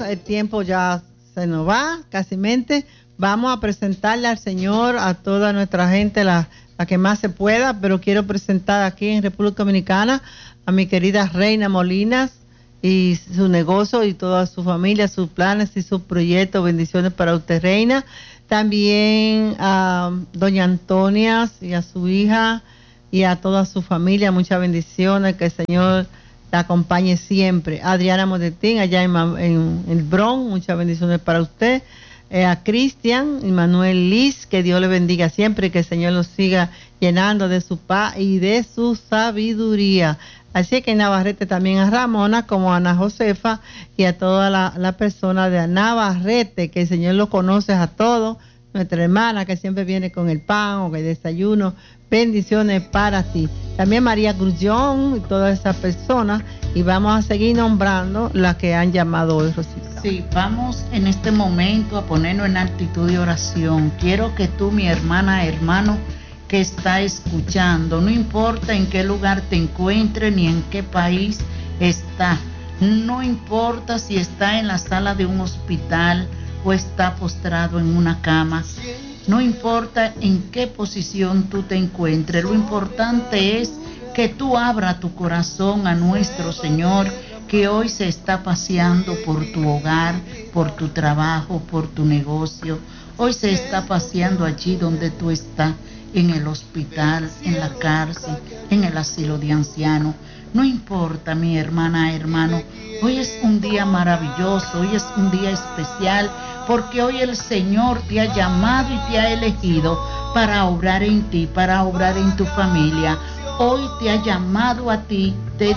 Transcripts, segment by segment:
el tiempo ya se nos va, casimente. Vamos a presentarle al Señor a toda nuestra gente, la que más se pueda, pero quiero presentar aquí en República Dominicana a mi querida Reina Molinas y su negocio y toda su familia, sus planes y sus proyectos. Bendiciones para usted, Reina. También a doña Antonia y a su hija y a toda su familia, muchas bendiciones, que el Señor la acompañe siempre. Adriana Modetín, allá en el Bronx, muchas bendiciones para usted. A Cristian y Manuel Liz, que Dios le bendiga siempre y que el Señor los siga llenando de su paz y de su sabiduría. Así que en Navarrete también a Ramona, como a Ana Josefa y a toda la persona de Navarrete, que el Señor lo conoce a todos. Nuestra hermana que siempre viene con el pan o el desayuno. Bendiciones para ti. También María Grullón y todas esas personas. Y vamos a seguir nombrando las que han llamado hoy, Rosita. Sí, vamos en este momento a ponernos en actitud de oración. Quiero que tú, mi hermana, hermano, que está escuchando, no importa en qué lugar te encuentres ni en qué país está, no importa si está en la sala de un hospital o está postrado en una cama, no importa en qué posición tú te encuentres, lo importante es que tú abras tu corazón a nuestro Señor, que hoy se está paseando por tu hogar, por tu trabajo, por tu negocio. Hoy se está paseando allí donde tú estás, en el hospital, en la cárcel, en el asilo de ancianos. No importa, mi hermana, hermano, hoy es un día maravilloso, hoy es un día especial, porque hoy el Señor te ha llamado y te ha elegido para obrar en ti, para obrar en tu familia. Hoy te ha llamado a ti,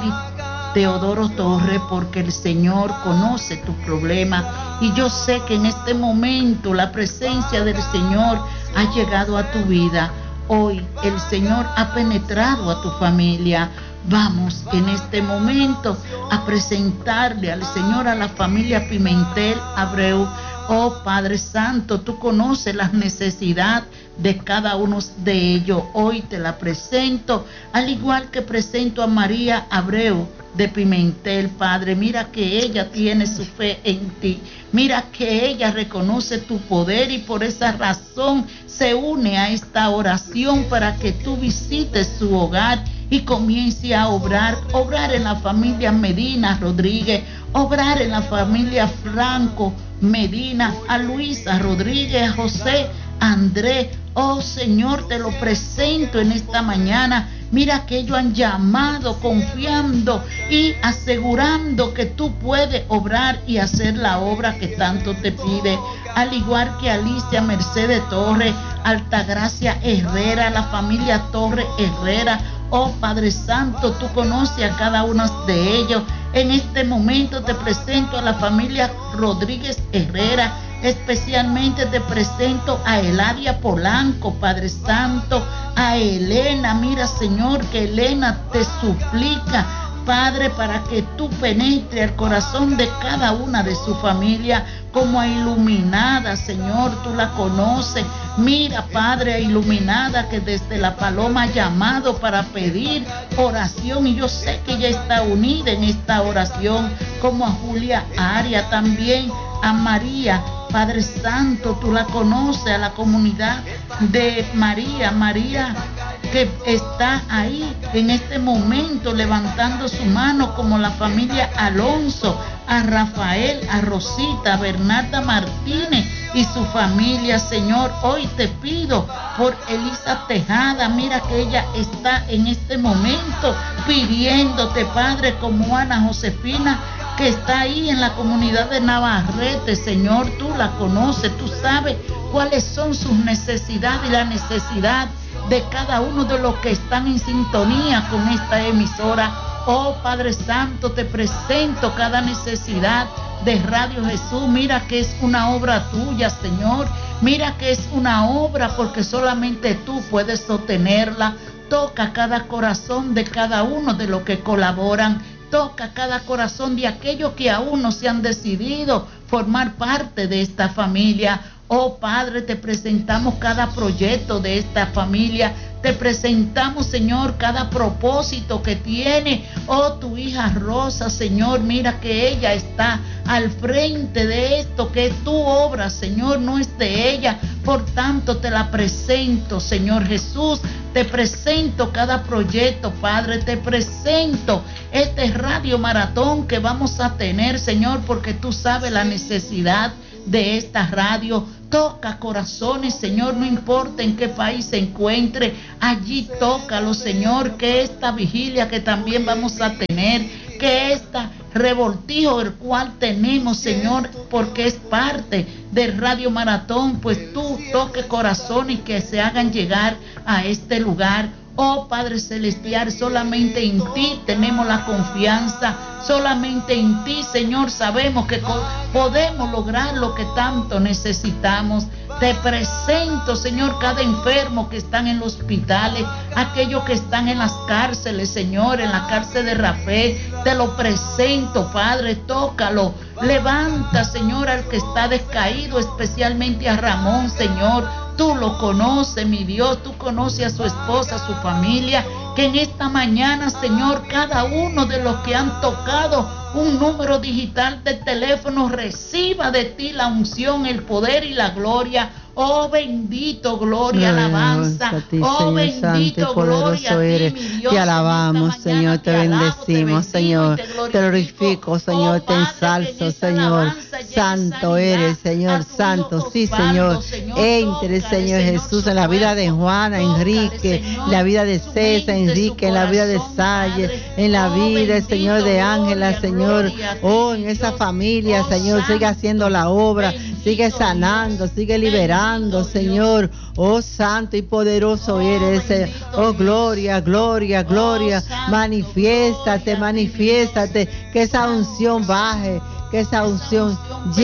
Teodoro Torres, porque el Señor conoce tu problema y yo sé que en este momento la presencia del Señor ha llegado a tu vida. Hoy el Señor ha penetrado a tu familia. Vamos en este momento a presentarle al Señor a la familia Pimentel Abreu. Oh Padre Santo, tú conoces las necesidades de cada uno de ellos. Hoy te la presento, al igual que presento a María Abreu de Pimentel, Padre. Mira que ella tiene su fe en ti. Mira que ella reconoce tu poder y por esa razón se une a esta oración para que tú visites su hogar y comience a obrar en la familia Medina Rodríguez, obrar en la familia Franco Medina, a Luisa Rodríguez, a José Andrés. Oh Señor, te lo presento en esta mañana. Mira que ellos han llamado confiando y asegurando que tú puedes obrar y hacer la obra que tanto te pide. Al igual que Alicia Mercedes Torres, Altagracia Herrera, la familia Torres Herrera. Oh Padre Santo, tú conoces a cada uno de ellos. En este momento te presento a la familia Rodríguez Herrera. Especialmente te presento a Eladia Polanco, Padre Santo, a Elena. Mira, Señor, que Elena te suplica, Padre, para que tú penetres el corazón de cada una de su familia como a Iluminada, Señor, tú la conoces. Mira, Padre, a Iluminada, que desde la Paloma ha llamado para pedir oración, y yo sé que ella está unida en esta oración, como a Julia Aria también, a María. Padre Santo, tú la conoces, a la comunidad de María que está ahí en este momento levantando su mano, como la familia Alonso, a Rafael, a Rosita, a Bernarda Martínez y su familia. Señor, hoy te pido por Elisa Tejada. Mira que ella está en este momento pidiéndote, Padre, como Ana Josefina, que está ahí en la comunidad de Navarrete. Señor, tú la conoces, tú sabes cuáles son sus necesidades y la necesidad de cada uno de los que están en sintonía con esta emisora. Oh Padre Santo, te presento cada necesidad de Radio Jesús. Mira que es una obra tuya, Señor. Mira que es una obra porque solamente tú puedes sostenerla. Toca cada corazón de cada uno de los que colaboran. Toca cada corazón de aquellos que aún no se han decidido formar parte de esta familia. Oh Padre, te presentamos cada proyecto de esta familia. Te presentamos, Señor, cada propósito que tiene. Oh, tu hija Rosa, Señor, mira que ella está al frente de esto, que es tu obra, Señor, no es de ella. Por tanto, te la presento, Señor Jesús. Te presento cada proyecto, Padre. Te presento este radio maratón que vamos a tener, Señor, porque tú sabes la necesidad de esta radio. Toca corazones, Señor, no importa en qué país se encuentre, allí tócalo, Señor, que esta vigilia que también vamos a tener, que esta revoltijo el cual tenemos, Señor, porque es parte del Radio Maratón, pues tú toque corazones que se hagan llegar a este lugar. Oh Padre Celestial, solamente en ti tenemos la confianza, solamente en ti, Señor, sabemos que podemos lograr lo que tanto necesitamos. Te presento, Señor, cada enfermo que están en los hospitales, aquellos que están en las cárceles, Señor, en la cárcel de Rafael, te lo presento, Padre, tócalo. Levanta, Señor, al que está descaído, especialmente a Ramón, Señor. Tú lo conoces, mi Dios, tú conoces a su esposa, a su familia, que en esta mañana, Señor, cada uno de los que han tocado un número digital de teléfono reciba de ti la unción, el poder y la gloria. Oh bendito, gloria, alabanza. Ti, oh Señor, bendito, santo, gloria a ti, eres. mi Dios. Te alabamos, Señor, te bendecimos, Señor. Te glorifico, Señor, te ensalzo, Señor. Santo eres, Señor, santo. Sí, Señor. Entre, Señor Jesús, en la vida de Juana, Enrique, en la vida de César, Enrique, en la vida de Salle, en la vida, Señor, de Ángela, Señor. Oh, en esa familia, Señor, sigue haciendo la obra, sigue sanando, sigue liberando, Señor. Oh, santo y poderoso eres. Oh, gloria, gloria, gloria. Manifiéstate, manifiéstate. Que esa unción baje, que esa unción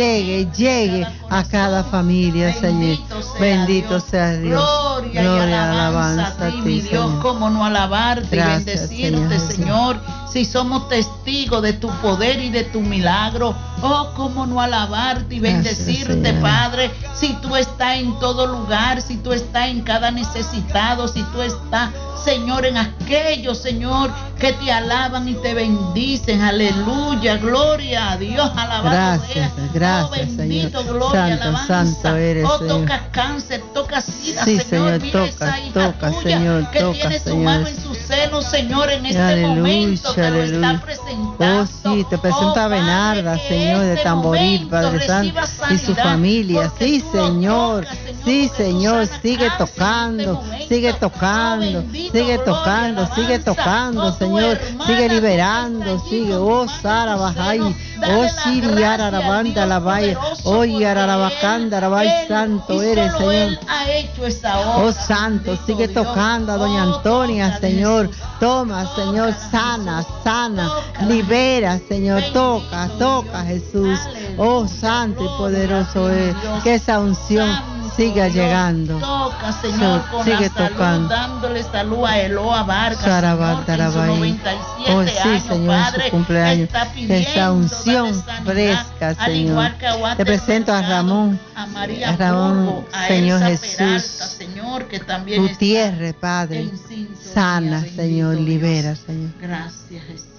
llegue a cada familia, Señor. Bendito sea Dios. Gloria, alabanza a ti, mi Dios. Cómo no alabarte y bendecirte, Señor. Si somos testigos de tu poder y de tu milagro, oh, cómo no alabarte y bendecirte, Padre. Si tú estás en todo lugar, si tú estás en cada necesitado, si tú estás, Señor, en aquellos, Señor, que te alaban y te bendicen. Aleluya, gloria a Dios, alabado gracias, gracias, oh, bendito, Señor. Gloria, Santo, alabanza. santo eres, oh, Señor. Toca cáncer, toca sida, sí, Señor. Mira toca, tuya, Señor, que toca, tiene su Señor. mano en su seno, Señor, en este aleluya, momento te aleluya. lo está presentando. Oh, sí, te presento a Bernarda, Señor, de Tamboril, Padre Santo, y su familia. Sí, Señor. Sí, Señor, sigue tocando, sigue tocando, sigue tocando, sigue tocando, Señor, sigue liberando, sigue, oh, Sara Bajay, oh, Siri, Ararabanda, la vaya, oh, Yararabacanda, la vaya, santo eres, Señor. Oh, santo, sigue tocando a doña Antonia, Señor, toma, Señor, sana, libera, Señor, toca, Jesús, oh, santo y poderoso es, que esa unción siga llegando. Toca, Señor, con sigue la salud, tocando. dándole salud a Eloa Vargas, Señor, que en sus 97 oh, sí, años, Señor, Padre, su cumpleaños. está pidiendo, Esa unción dale sanidad, fresca, al Señor. igual que a Walter Te presento a Ramón, a María Ramón, Burgo, a Señor Elsa Jesús. Peralta, Señor, que también Gutiérrez, Padre, en sintonía, sana, bendito Señor, Dios. libera, Señor. Gracias, Jesús.